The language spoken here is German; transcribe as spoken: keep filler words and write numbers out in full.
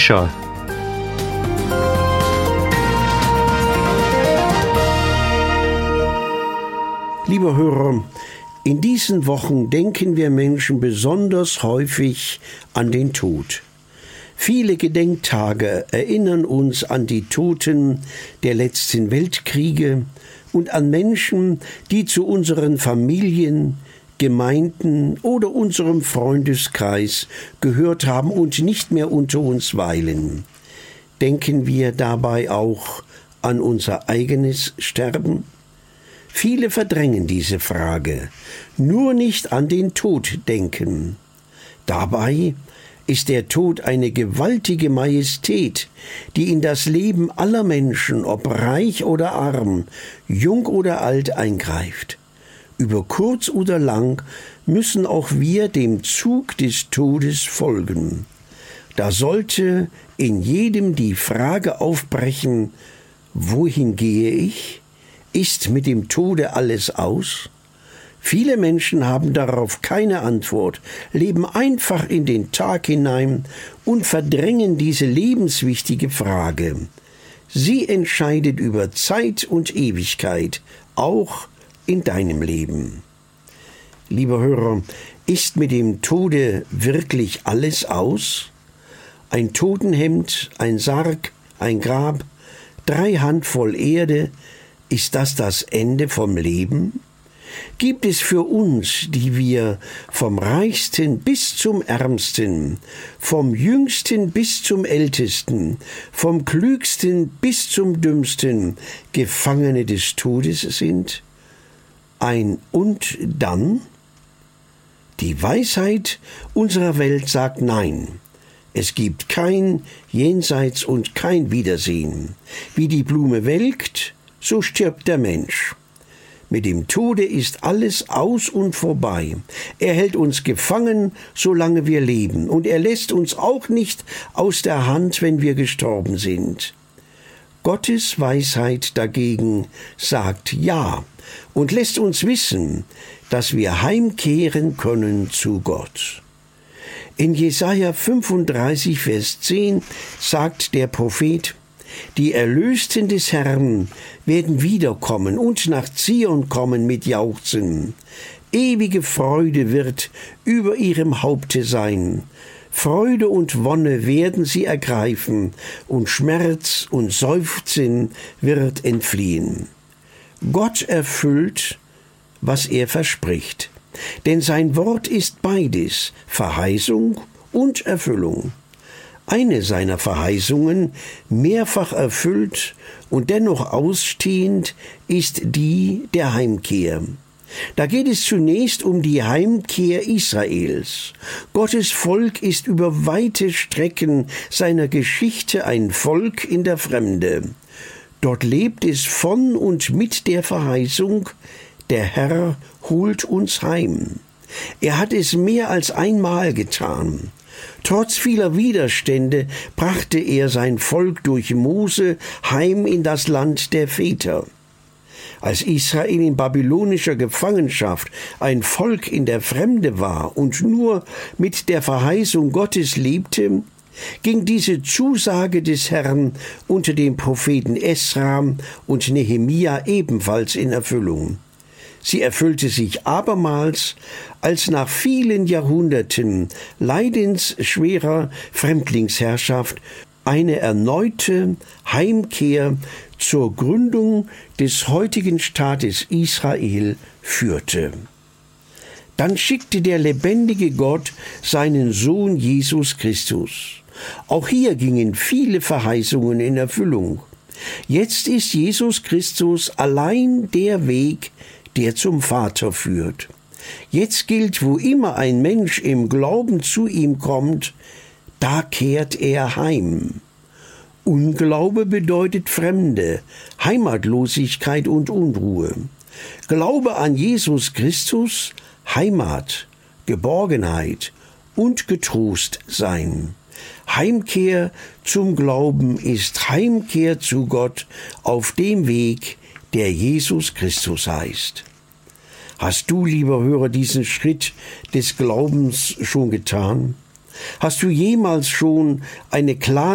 Fischer. Lieber Hörer, in diesen Wochen denken wir Menschen besonders häufig an den Tod. Viele Gedenktage erinnern uns an die Toten der letzten Weltkriege und an Menschen, die zu unseren Familien, Gemeinden oder unserem Freundeskreis gehört haben und nicht mehr unter uns weilen. Denken wir dabei auch an unser eigenes Sterben? Viele verdrängen diese Frage, nur nicht an den Tod denken. Dabei ist der Tod eine gewaltige Majestät, die in das Leben aller Menschen, ob reich oder arm, jung oder alt, eingreift. Über kurz oder lang müssen auch wir dem Zug des Todes folgen. Da sollte in jedem die Frage aufbrechen: Wohin gehe ich? Ist mit dem Tode alles aus? Viele Menschen haben darauf keine Antwort, leben einfach in den Tag hinein und verdrängen diese lebenswichtige Frage. Sie entscheidet über Zeit und Ewigkeit, auch in deinem Leben. Lieber Hörer, ist mit dem Tode wirklich alles aus? Ein Totenhemd, ein Sarg, ein Grab, drei Handvoll Erde, ist das das Ende vom Leben? Gibt es für uns, die wir vom Reichsten bis zum Ärmsten, vom Jüngsten bis zum Ältesten, vom Klügsten bis zum Dümmsten Gefangene des Todes sind, ein Und dann? Die Weisheit unserer Welt sagt Nein. Es gibt kein Jenseits und kein Wiedersehen. Wie die Blume welkt, so stirbt der Mensch. Mit dem Tode ist alles aus und vorbei. Er hält uns gefangen, solange wir leben, und er lässt uns auch nicht aus der Hand, wenn wir gestorben sind. Gottes Weisheit dagegen sagt Ja und lässt uns wissen, dass wir heimkehren können zu Gott. In Jesaja fünfunddreißig, Vers zehn sagt der Prophet: Die Erlösten des Herrn werden wiederkommen und nach Zion kommen mit Jauchzen. Ewige Freude wird über ihrem Haupte sein. Freude und Wonne werden sie ergreifen, und Schmerz und Seufzen wird entfliehen. Gott erfüllt, was er verspricht, denn sein Wort ist beides, Verheißung und Erfüllung. Eine seiner Verheißungen, mehrfach erfüllt und dennoch ausstehend, ist die der Heimkehr. Da geht es zunächst um die Heimkehr Israels. Gottes Volk ist über weite Strecken seiner Geschichte ein Volk in der Fremde. Dort lebt es von und mit der Verheißung: Der Herr holt uns heim. Er hat es mehr als einmal getan. Trotz vieler Widerstände brachte er sein Volk durch Mose heim in das Land der Väter. Als Israel in babylonischer Gefangenschaft ein Volk in der Fremde war und nur mit der Verheißung Gottes lebte, ging diese Zusage des Herrn unter den Propheten Esra und Nehemia ebenfalls in Erfüllung. Sie erfüllte sich abermals, als nach vielen Jahrhunderten leidensschwerer Fremdlingsherrschaft eine erneute Heimkehr zur Gründung des heutigen Staates Israel führte. Dann schickte der lebendige Gott seinen Sohn Jesus Christus. Auch hier gingen viele Verheißungen in Erfüllung. Jetzt ist Jesus Christus allein der Weg, der zum Vater führt. Jetzt gilt, wo immer ein Mensch im Glauben zu ihm kommt, da kehrt er heim. Unglaube bedeutet Fremde, Heimatlosigkeit und Unruhe. Glaube an Jesus Christus, Heimat, Geborgenheit und getrost sein. Heimkehr zum Glauben ist Heimkehr zu Gott auf dem Weg, der Jesus Christus heißt. Hast du, lieber Hörer, diesen Schritt des Glaubens schon getan? Hast du jemals schon eine klare